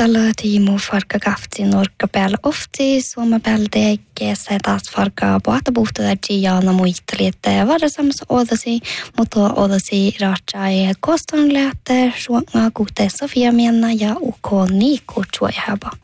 Dalla tiimu farka gafti norka bel ofti soma bel de gesa das farka boata buhta da giana muitlete varasams odasi mutta odasi rachai koston lähte suonga kute Sofia mienna ja uko Niku chuihaba.